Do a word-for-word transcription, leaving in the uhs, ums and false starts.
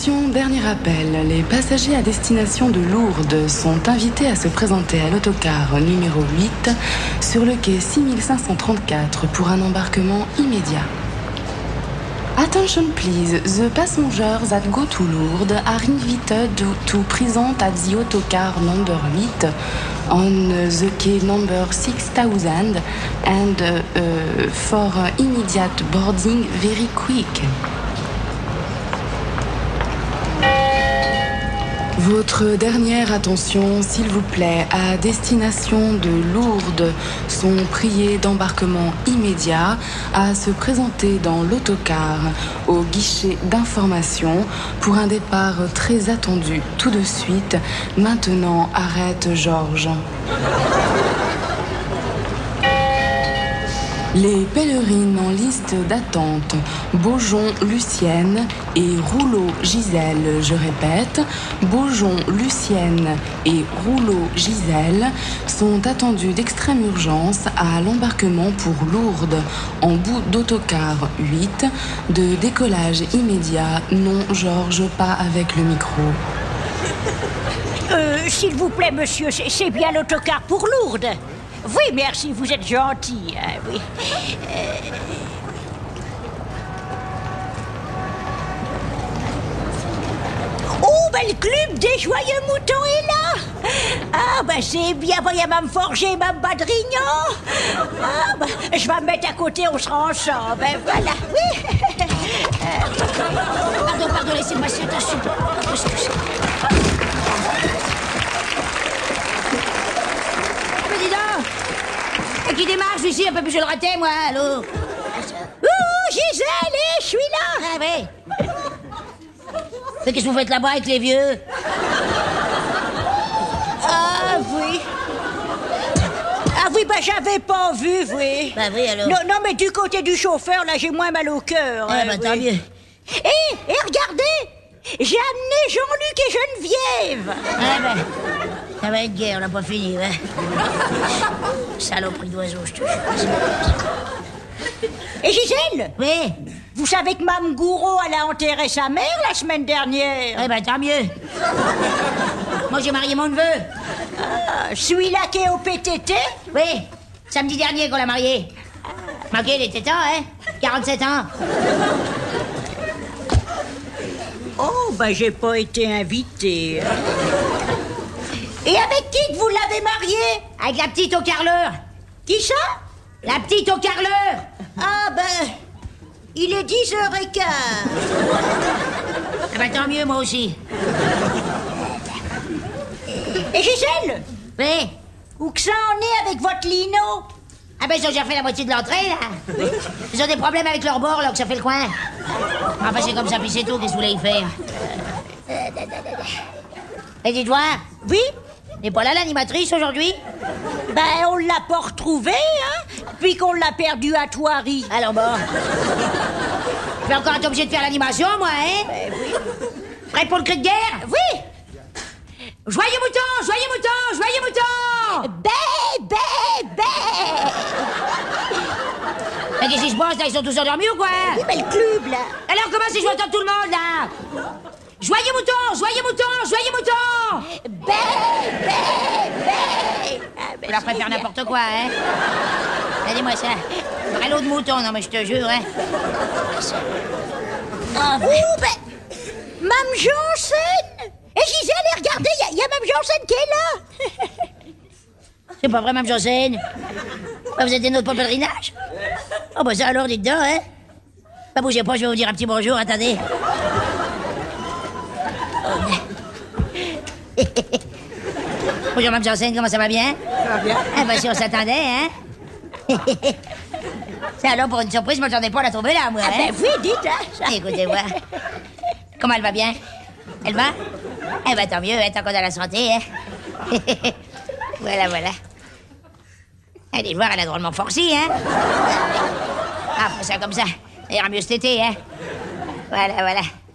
Dernier appel, les passagers à destination de Lourdes sont invités à se présenter à l'autocar numéro huit sur le quai six mille cinq cent trente-quatre pour un embarquement immédiat. Attention please, the passengers that go to Lourdes are invited to present at the autocar number eight on the quay number six thousand and uh, for immediate boarding very quick. Votre dernière attention, s'il vous plaît, à destination de Lourdes sont priés d'embarquement immédiat à se présenter dans l'autocar au guichet d'information pour un départ très attendu tout de suite. Maintenant, arrête Georges. Les pèlerines en liste d'attente, Beaujon, Lucienne et Rouleau, Gisèle, je répète, Beaujon, Lucienne et Rouleau, Gisèle sont attendues d'extrême urgence à l'embarquement pour Lourdes en bout d'autocar huit, de décollage immédiat. Non, Georges, pas avec le micro. Euh, s'il vous plaît, monsieur, c'est, c'est bien l'autocar pour Lourdes. Oui, merci, vous êtes gentil. Hein, oui. Euh... Oh, ben le club des joyeux moutons est là. Ah, ben c'est bien, voyez, Mme Forger, Mme Badrignon. Ah, ben je vais me mettre à côté, on sera ensemble. Ben voilà, oui. Euh... Pardon, pardon, laissez-moi cette attention. Qui démarre, je suis ici, un peu plus je le ratais, moi, allô. Ouh, Gisèle, je suis là. Ah, oui. Mais qu'est-ce que vous faites là-bas avec les vieux? Ah, oui. Ah, oui, bah, j'avais pas vu, oui. Bah, oui, alors. Non, non, mais du côté du chauffeur, là, j'ai moins mal au cœur. Ah, hein, bah, oui. tant mieux. Hé, et regardez, j'ai amené Jean-Luc et Geneviève. Ah, ben. Ça va être guerre, on n'a pas fini, hein. Saloperie d'oiseau, je te jure. Et Gisèle? Oui. Vous savez que Mme Gouraud, elle a enterré sa mère la semaine dernière. Eh ben, tant mieux. Moi, j'ai marié mon neveu. Ah, celui-là qui est au P T T? Oui, samedi dernier qu'on l'a marié. Manqué, il était temps, hein. quarante-sept ans. Oh, ben, j'ai pas été invitée. Et avec qui que vous l'avez marié? Avec la petite au carreleur. Qui ça? La petite au carreleur. Ah ben, il est dix heures quinze. Ah ben tant mieux, moi aussi. Et Gisèle? Oui. Où que ça en est avec votre lino? Ah ben ils ont déjà fait la moitié de l'entrée, là. Ils ont des problèmes avec leur bord, là, que ça fait le coin. Enfin, c'est comme ça, puis c'est tout, qu'est-ce que vous voulez y faire? Et dites-moi. Oui? N'est pas là l'animatrice aujourd'hui? Ben, on l'a pas retrouvée, hein, puis qu'on l'a perdue à Thoiry. Alors bon. Je vais encore être obligé de faire l'animation, moi, hein? Ben oui. Prêt pour le cri de guerre? Oui! Joyeux mouton, joyeux mouton, joyeux mouton! Bé, bé, bé! Mais qu'est-ce qui se passe, là? Ils sont tous endormis ou quoi? Oui, mais le club, là. Alors comment c'est que je vais entendre tout le monde, là? Joyeux mouton, joyeux mouton, joyeux mouton! Bé, bé, bé! Ah, ben, Vous leur préférez n'importe quoi, hein? Allez-moi ça. Vrai lot de mouton, non mais je te jure, hein? Ah, ben... Oh, ben... Mme Janssen! Et Gisèle, regardez, il y, y a Mme Janssen qui est là! C'est pas vrai, Mme Janssen? Bah, vous êtes des nôtres pour le pèlerinage? Oh, bah ça alors, dites donc, hein? Bah, bougez pas, je vais vous dire un petit bonjour, attendez. Bonjour, Mme Janssen, comment ça va bien? Ça va bien. Ah, bah si on s'attendait, hein? C'est alors, pour une surprise, je m'attendais pas à la trouver là, moi, Ah, hein? ben oui, dites, hein? Ah, écoutez, voir. Comment elle va bien? Elle va? Eh ben, tant mieux, hein, tant qu'on a la santé, hein? Voilà, voilà. Allez voir, elle a drôlement forci, hein? Ah, faut ça comme ça. Ça ira mieux cet été, hein? Voilà, voilà.